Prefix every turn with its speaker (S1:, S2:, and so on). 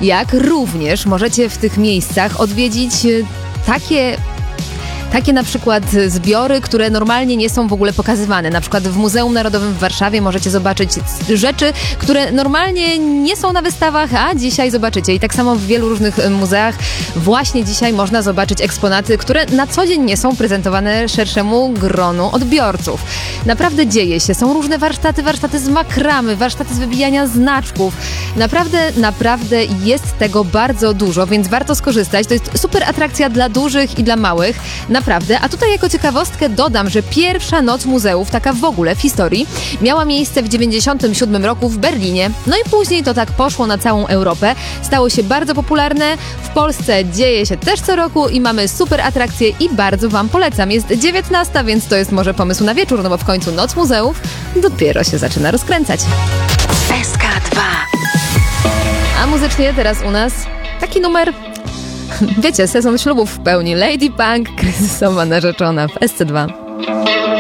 S1: jak również możecie w tych miejscach odwiedzić takie na przykład zbiory, które normalnie nie są w ogóle pokazywane. Na przykład w Muzeum Narodowym w Warszawie możecie zobaczyć rzeczy, które normalnie nie są na wystawach, a dzisiaj zobaczycie. I tak samo w wielu różnych muzeach właśnie dzisiaj można zobaczyć eksponaty, które na co dzień nie są prezentowane szerszemu gronu odbiorców. Naprawdę dzieje się. Są różne warsztaty z makramy, warsztaty z wybijania znaczków. Naprawdę jest tego bardzo dużo, więc warto skorzystać. To jest super atrakcja dla dużych i dla małych. Naprawdę. A tutaj jako ciekawostkę dodam, że pierwsza noc muzeów, taka w ogóle w historii, miała miejsce w 1997 roku w Berlinie. No i później to tak poszło na całą Europę. Stało się bardzo popularne. W Polsce dzieje się też co roku i mamy super atrakcje i bardzo Wam polecam. Jest 19, więc to jest może pomysł na wieczór, no bo w końcu Noc Muzeów dopiero się zaczyna rozkręcać.
S2: SK2.
S1: A muzycznie teraz u nas taki numer... Wiecie, sezon ślubów w pełni. Lady Punk, kryzysowa narzeczona w SC2.